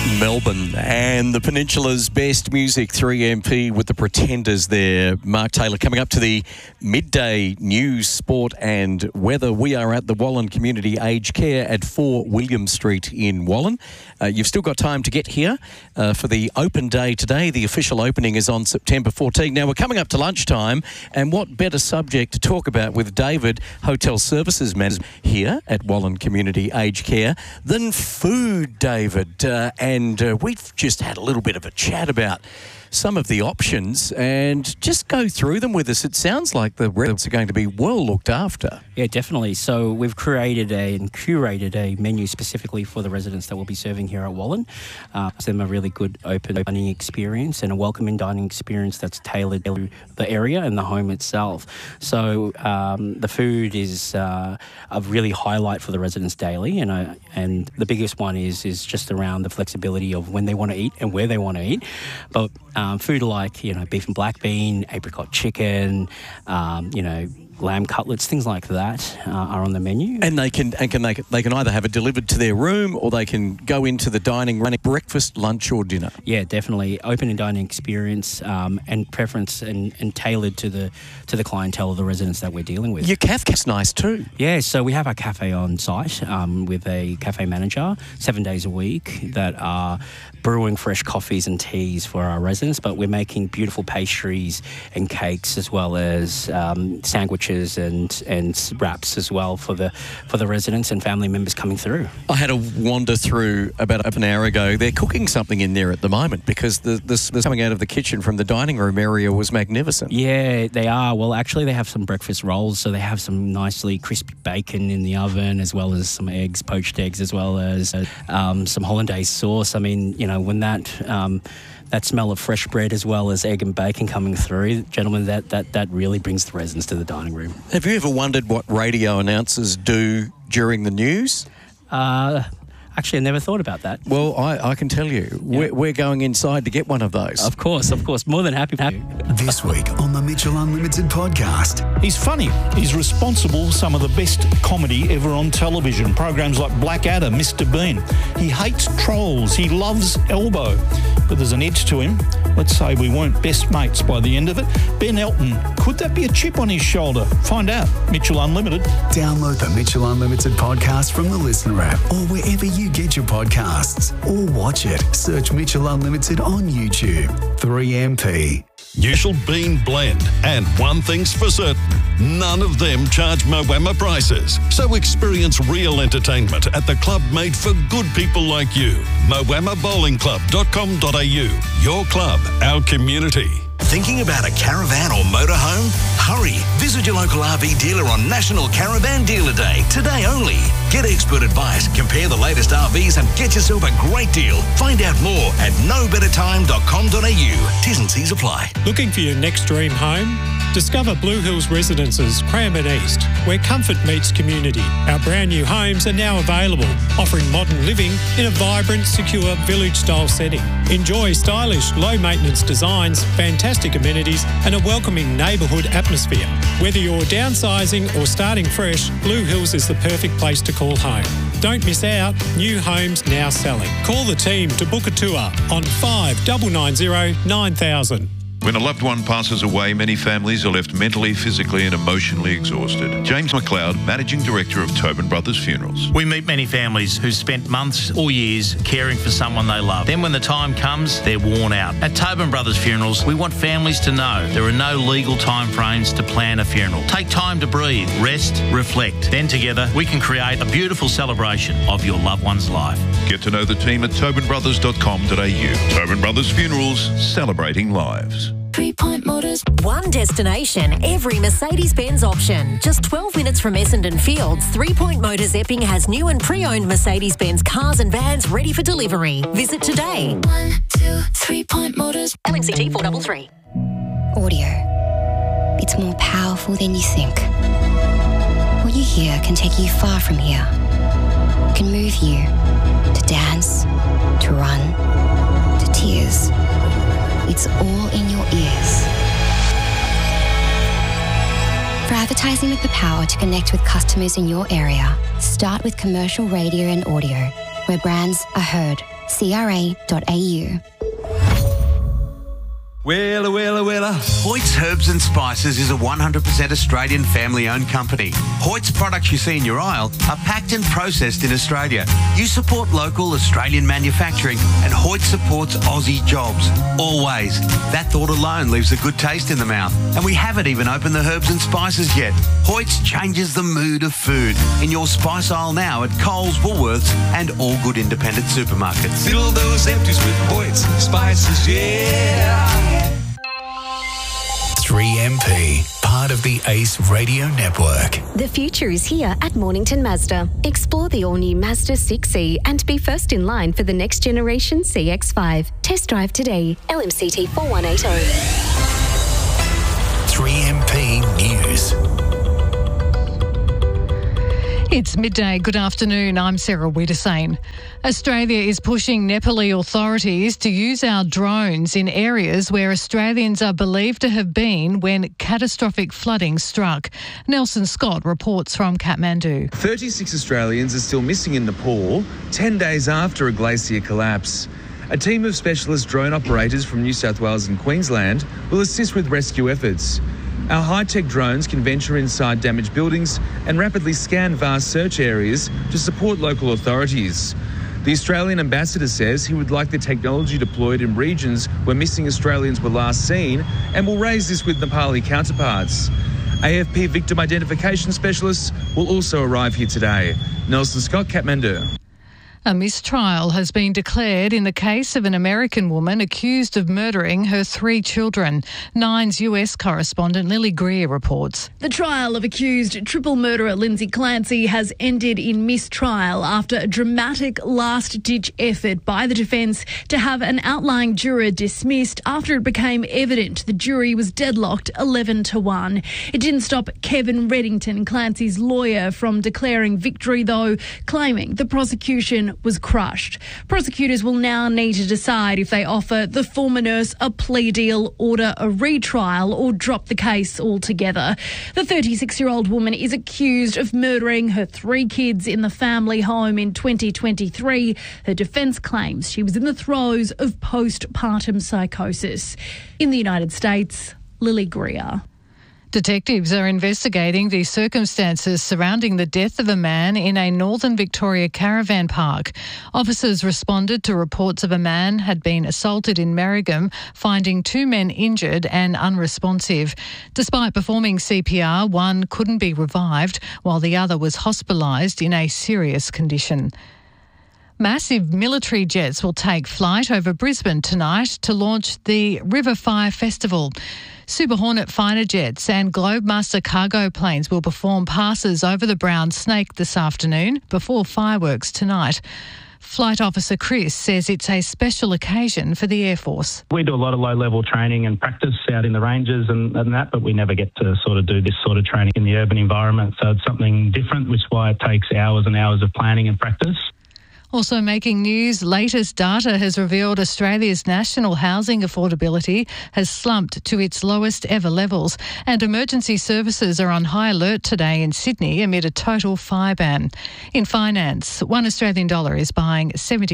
Melbourne and the Peninsula's best music, 3MP with the Pretenders there. Mark Taylor coming up to the midday news, sport and weather. We are at the Wallen Community Aged Care at 4 William Street in Wallen. You've still got time to get here for the open day today. The official opening is on September 14. Now, we're coming up to lunchtime, and what better subject to talk about with David, Hotel Services Manager here at Wallen Community Aged Care, than food, David. And we've just had a little bit of a chat about some of the options and just go through them with us. It sounds like the residents are going to be well looked after. Yeah, definitely. So we've created and curated a menu specifically for the residents that we'll be serving here at Wallen. So them a really good open dining experience and a welcoming dining experience that's tailored to the area and the home itself. So the food is a really highlight for the residents daily, and the biggest one is just around the flexibility of when they want to eat and where they want to eat. But food like, beef and black bean, apricot chicken, lamb cutlets, things like that are on the menu. And they can either have it delivered to their room or they can go into the dining room, breakfast, lunch or dinner. Yeah, definitely. Open and dining experience and preference and tailored to the clientele of the residents that we're dealing with. Your cafe's nice too. Yeah, so we have our cafe on site with a cafe manager 7 days a week that are brewing fresh coffees and teas for our residents, but we're making beautiful pastries and cakes as well as sandwiches and wraps as well for the residents and family members coming through. I had a wander through about an hour ago. They're cooking something in there at the moment because the coming out of the kitchen from the dining room area was magnificent. Yeah, they are. Well, actually, they have some breakfast rolls, so they have some nicely crispy bacon in the oven as well as some eggs, poached eggs, as well as some hollandaise sauce. I mean, when that smell of fresh bread as well as egg and bacon coming through, gentlemen, that really brings the residents to the dining room. Have you ever wondered what radio announcers do during the news? Actually, I never thought about that. Well, I can tell you, yeah. We're going inside to get one of those. Of course. More than happy. This week on the Mitchell Unlimited podcast. He's funny. He's responsible for some of the best comedy ever on television. Programs like Blackadder, Mr. Bean. He hates trolls. He loves Elbow. But there's an edge to him. Let's say we weren't best mates by the end of it. Ben Elton. Could that be a chip on his shoulder? Find out. Mitchell Unlimited. Download the Mitchell Unlimited podcast from the Listener app or wherever you get your podcasts, or watch it. Search Mitchell Unlimited on YouTube. 3MP. Usual Bean Blend. And one thing's for certain, none of them charge Moama prices. So experience real entertainment at the club made for good people like you. moamabowlingclub.com.au. Your club, our community. Thinking about a caravan or motorhome? Hurry! Visit your local RV dealer on National Caravan Dealer Day, today only. Get expert advice, compare the latest RVs and get yourself a great deal. Find out more at nobettertime.com.au. T's and C's apply. Looking for your next dream home? Discover Blue Hills Residences, Cranbourne East, where comfort meets community. Our brand new homes are now available, offering modern living in a vibrant, secure, village-style setting. Enjoy stylish, low-maintenance designs, fantastic amenities and a welcoming neighbourhood atmosphere. Whether you're downsizing or starting fresh, Blue Hills is the perfect place to call home. Don't miss out. New homes now selling. Call the team to book a tour on 5990 9000. When a loved one passes away, many families are left mentally, physically and emotionally exhausted. James McLeod, Managing Director of Tobin Brothers Funerals. We meet many families who spent months or years caring for someone they love. Then when the time comes, they're worn out. At Tobin Brothers Funerals, we want families to know there are no legal timeframes to plan a funeral. Take time to breathe, rest, reflect. Then together, we can create a beautiful celebration of your loved one's life. Get to know the team at tobinbrothers.com.au. Tobin Brothers Funerals, celebrating lives. 3 Point Motors. One destination, every Mercedes-Benz option. Just 12 minutes from Essendon Fields, 3 Point Motors Epping has new and pre-owned Mercedes-Benz cars and vans ready for delivery. Visit today. 1, 2, 3 Point Motors. LNCT 433. Audio. It's more powerful than you think. What you hear can take you far from here. It can move you to dance, to run, to tears. It's all in your ears. For advertising with the power to connect with customers in your area, start with commercial radio and audio, where brands are heard Wella. Hoyt's Herbs and Spices is a 100% Australian family-owned company. Hoyt's products you see in your aisle are packed and processed in Australia. You support local Australian manufacturing and Hoyt supports Aussie jobs. Always. That thought alone leaves a good taste in the mouth. And we haven't even opened the herbs and spices yet. Hoyt's changes the mood of food in your spice aisle now at Coles, Woolworths and all good independent supermarkets. Fill those empties with Hoyt's Spices, yeah. 3MP, part of the Ace Radio Network. The future is here at Mornington Mazda. Explore the all-new Mazda 6e and be first in line for the next generation CX-5. Test drive today. LMCT 4180. 3MP News. It's midday. Good afternoon. I'm Sarah Wiedersane. Australia is pushing Nepali authorities to use our drones in areas where Australians are believed to have been when catastrophic flooding struck. Nelson Scott reports from Kathmandu. 36 Australians are still missing in Nepal 10 days after a glacier collapse. A team of specialist drone operators from New South Wales and Queensland will assist with rescue efforts. Our high-tech drones can venture inside damaged buildings and rapidly scan vast search areas to support local authorities. The Australian ambassador says he would like the technology deployed in regions where missing Australians were last seen and will raise this with Nepali counterparts. AFP victim identification specialists will also arrive here today. Nelson Scott, Kathmandu. A mistrial has been declared in the case of an American woman accused of murdering her 3 children. Nine's US correspondent Lily Greer reports. The trial of accused triple murderer Lindsay Clancy has ended in mistrial after a dramatic last-ditch effort by the defence to have an outlying juror dismissed after it became evident the jury was deadlocked 11-1. It didn't stop Kevin Reddington, Clancy's lawyer, from declaring victory, though, claiming the prosecution was crushed. Prosecutors will now need to decide if they offer the former nurse a plea deal, order a retrial or drop the case altogether. The 36-year-old woman is accused of murdering her 3 kids in the family home in 2023. Her defence claims she was in the throes of postpartum psychosis. In the United States, Lily Greer. Detectives are investigating the circumstances surrounding the death of a man in a northern Victoria caravan park. Officers responded to reports of a man had been assaulted in Merrigum, finding 2 men injured and unresponsive. Despite performing CPR, one couldn't be revived, while the other was hospitalised in a serious condition. Massive military jets will take flight over Brisbane tonight to launch the River Fire Festival. Super Hornet fighter jets and Globemaster cargo planes will perform passes over the Brown Snake this afternoon before fireworks tonight. Flight Officer Chris says it's a special occasion for the Air Force. We do a lot of low-level training and practice out in the ranges and that, but we never get to sort of do this sort of training in the urban environment. So it's something different, which is why it takes hours and hours of planning and practice. Also making news, latest data has revealed Australia's national housing affordability has slumped to its lowest ever levels, and emergency services are on high alert today in Sydney amid a total fire ban. In finance, $1 Australian is buying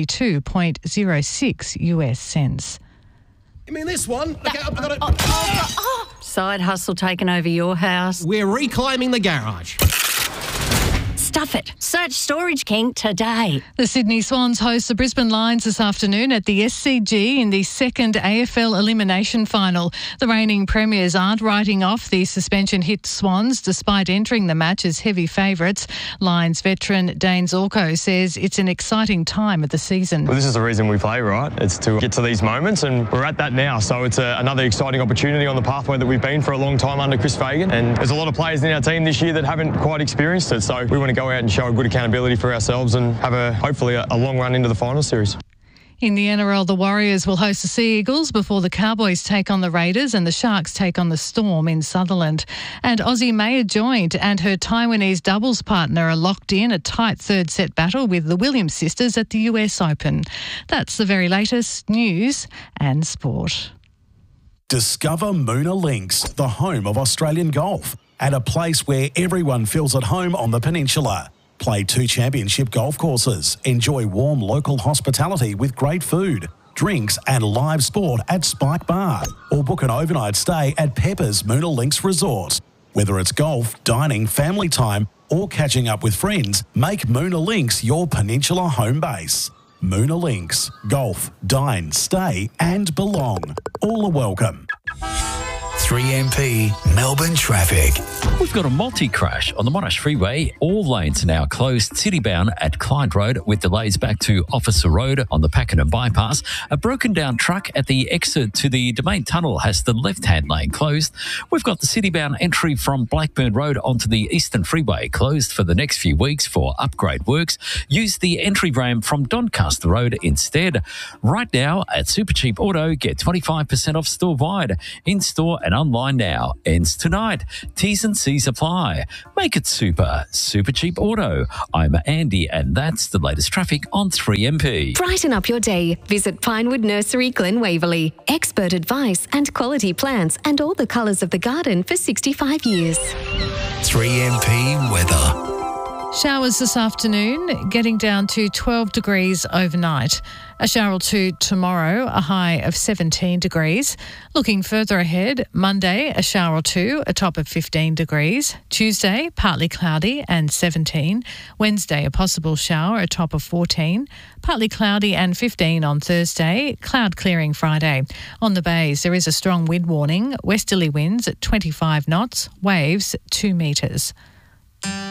72.06 US cents. You mean this one? Okay, I've got it. Side hustle taking over your house. We're reclaiming the garage. Stuff it. Search Storage King today. The Sydney Swans host the Brisbane Lions this afternoon at the SCG in the second AFL elimination final. The reigning premiers aren't writing off the suspension-hit Swans despite entering the match as heavy favourites. Lions veteran Dane Zorko says it's an exciting time of the season. Well, this is the reason we play, right? It's to get to these moments, and we're at that now. So it's another exciting opportunity on the pathway that we've been for a long time under Chris Fagan. And there's a lot of players in our team this year that haven't quite experienced it. So we want to go out and show a good accountability for ourselves and have hopefully a long run into the final series. In the NRL, the Warriors will host the Sea Eagles before the Cowboys take on the Raiders and the Sharks take on the Storm in Sutherland. And Aussie Maya Joint and her Taiwanese doubles partner are locked in a tight third set battle with the Williams sisters at the US Open. That's the very latest news and sport. Discover Moona Links, the home of Australian golf, at a place where everyone feels at home on the peninsula. Play 2 championship golf courses. Enjoy warm local hospitality with great food, drinks and live sport at Spike Bar. Or book an overnight stay at Pepper's Moona Links Resort. Whether it's golf, dining, family time or catching up with friends, make Moona Links your Peninsula home base. Moona Links. Golf, dine, stay and belong. All are welcome. 3MP Melbourne traffic. We've got a multi-crash on the Monash Freeway. All lanes are now closed citybound at Clyde Road with delays back to Officer Road on the Pakenham bypass. A broken down truck at the exit to the Domain Tunnel has the left-hand lane closed. We've got the citybound entry from Blackburn Road onto the Eastern Freeway closed for the next few weeks for upgrade works. Use the entry ramp from Doncaster Road instead. Right now at Supercheap Auto, get 25% off store-wide. In-store and online now. Ends tonight. T's and C's apply. Make it super. Supercheap Auto. I'm Andy and that's the latest traffic on 3MP. Brighten up your day. Visit Pinewood Nursery, Glen Waverley. Expert advice and quality plants and all the colours of the garden for 65 years. 3MP weather. Showers this afternoon, getting down to 12 degrees overnight. A shower or two tomorrow, a high of 17 degrees. Looking further ahead, Monday, a shower or two, a top of 15 degrees. Tuesday, partly cloudy and 17. Wednesday, a possible shower, a top of 14. Partly cloudy and 15 on Thursday. Cloud clearing Friday. On the bays, there is a strong wind warning. Westerly winds at 25 knots. Waves 2 metres.